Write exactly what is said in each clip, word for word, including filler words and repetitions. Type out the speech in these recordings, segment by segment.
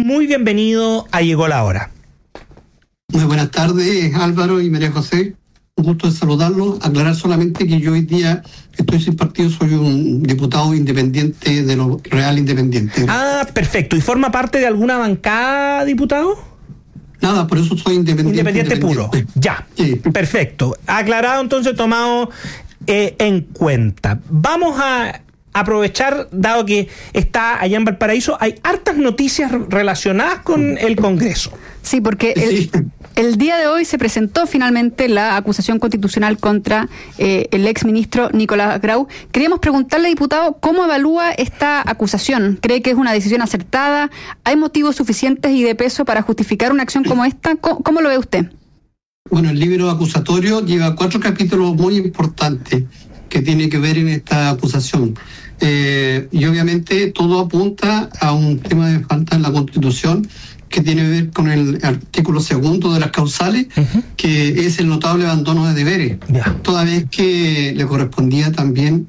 muy bienvenido a Llegó la Hora. Muy buenas tardes, Álvaro y María José. Un gusto de saludarlos. Aclarar solamente que yo hoy día estoy sin partido, soy un diputado independiente de lo Real Independiente. Ah, perfecto. ¿Y forma parte de alguna bancada, diputado? Nada, por eso soy independiente. Independiente, independiente. puro. Ya. Sí. Perfecto. Aclarado, entonces, tomado eh, en cuenta. Vamos a aprovechar, dado que está allá en Valparaíso, hay hartas noticias relacionadas con el Congreso. Sí, porque el, el día de hoy se presentó finalmente la acusación constitucional contra eh, el exministro Nicolás Grau. Queríamos preguntarle, diputado, ¿cómo evalúa esta acusación? ¿Cree que es una decisión acertada? ¿Hay motivos suficientes y de peso para justificar una acción como esta? ¿Cómo, cómo lo ve usted? Bueno, el libro acusatorio lleva cuatro capítulos muy importantes que tiene que ver en esta acusación. Eh, y obviamente todo apunta a un tema de falta en la Constitución que tiene que ver con el artículo segundo de las causales, uh-huh. que es el notable abandono de deberes, yeah. toda vez que le correspondía también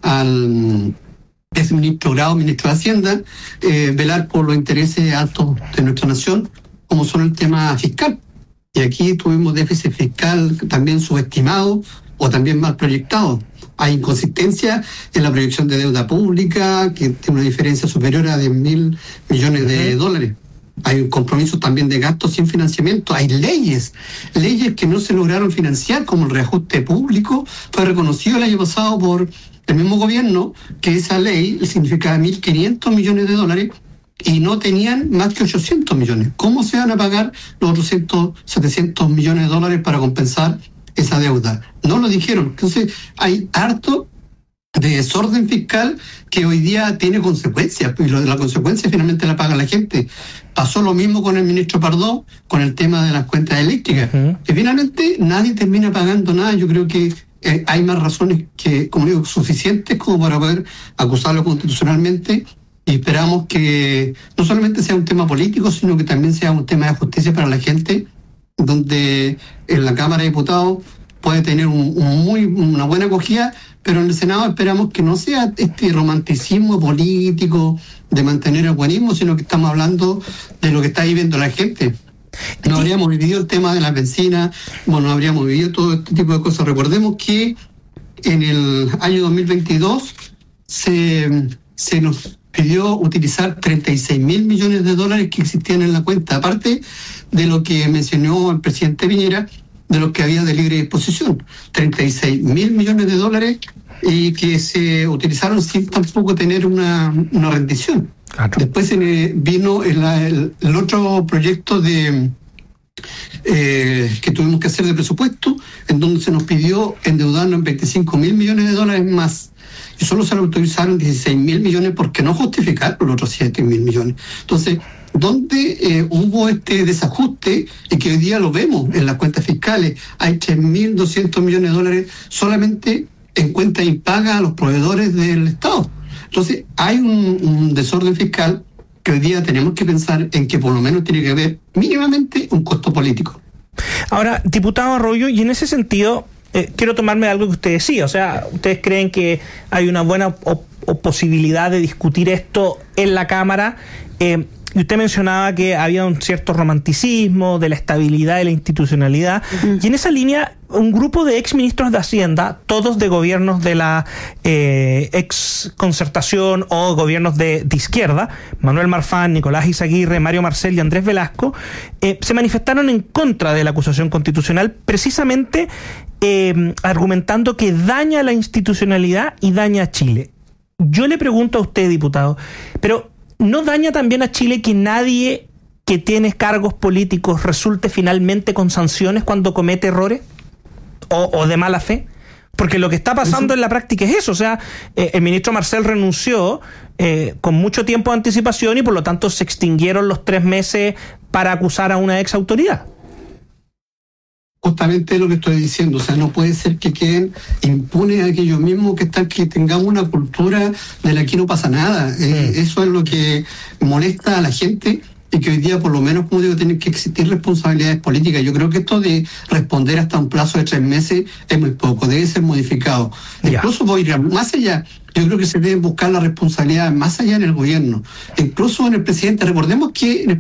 al exministro Grau, ministro de Hacienda, eh, velar por los intereses altos de nuestra nación, como son el tema fiscal. Y aquí tuvimos déficit fiscal también subestimado o también mal proyectado. Hay inconsistencia en la proyección de deuda pública, que tiene una diferencia superior a diez mil millones de dólares. Hay un compromiso también de gastos sin financiamiento. Hay leyes, leyes que no se lograron financiar, como el reajuste público. Fue reconocido el año pasado por el mismo gobierno que esa ley significaba mil quinientos millones de dólares y no tenían más que ochocientos millones. ¿Cómo se van a pagar los otros setecientos millones de dólares para compensar esa deuda? No lo dijeron. Entonces hay harto de desorden fiscal que hoy día tiene consecuencias, y la consecuencia finalmente la paga la gente. Pasó lo mismo con el ministro Pardo, con el tema de las cuentas eléctricas, uh-huh. que finalmente nadie termina pagando nada. Yo creo que eh, hay más razones que, como digo, suficientes como para poder acusarlo constitucionalmente, y esperamos que no solamente sea un tema político, sino que también sea un tema de justicia para la gente, donde en la Cámara de Diputados puede tener un, un muy, una buena acogida, pero en el Senado esperamos que no sea este romanticismo político de mantener el buenismo, sino que estamos hablando de lo que está viviendo la gente. No habríamos vivido el tema de la benzina, bueno, no habríamos vivido todo este tipo de cosas. Recordemos que en el año dos mil veintidós se, se nos pidió utilizar treinta y seis mil millones de dólares que existían en la cuenta, aparte de lo que mencionó el presidente Piñera, de los que había de libre disposición, treinta y seis mil millones de dólares y que se utilizaron sin tampoco tener una, una rendición. Claro. Después eh, vino el, el, el otro proyecto de eh, que tuvimos que hacer de presupuesto, en donde se nos pidió endeudarnos en veinticinco mil millones de dólares más. Y solo se autorizaron dieciséis mil millones porque no justificaron los otros siete mil millones. Entonces, donde eh, hubo este desajuste y que hoy día lo vemos en las cuentas fiscales, hay tres mil doscientos millones de dólares solamente en cuentas impagas a los proveedores del Estado. Entonces hay un, un desorden fiscal que hoy día tenemos que pensar en que por lo menos tiene que haber mínimamente un costo político. Ahora, diputado Arroyo, y en ese sentido eh, quiero tomarme algo que usted decía, o sea, ¿ustedes creen que hay una buena o, o posibilidad de discutir esto en la Cámara? Eh, Y usted mencionaba que había un cierto romanticismo de la estabilidad y la institucionalidad. Uh-huh. Y en esa línea, un grupo de ex ministros de Hacienda, todos de gobiernos de la eh, ex concertación o gobiernos de, de izquierda, Manuel Marfán, Nicolás Izaguirre, Mario Marcel y Andrés Velasco, eh, se manifestaron en contra de la acusación constitucional, precisamente eh, argumentando que daña la institucionalidad y daña a Chile. Yo le pregunto a usted, diputado, pero ¿no daña también a Chile que nadie que tiene cargos políticos resulte finalmente con sanciones cuando comete errores o, o de mala fe? Porque lo que está pasando en la práctica es eso, o sea, eh, el ministro Marcel renunció eh, con mucho tiempo de anticipación y por lo tanto se extinguieron los tres meses para acusar a una ex autoridad. Justamente lo que estoy diciendo, o sea, no puede ser que queden impunes aquellos mismos que están, que tengamos una cultura de la que no pasa nada. Mm. Eh, eso es lo que molesta a la gente y que hoy día, por lo menos, como digo, tienen que existir responsabilidades políticas. Yo creo que esto de responder hasta un plazo de tres meses es muy poco, debe ser modificado. Yeah. Incluso voy a ir más allá. Yo creo que se deben buscar la responsabilidad más allá en el gobierno, incluso en el presidente. Recordemos que en el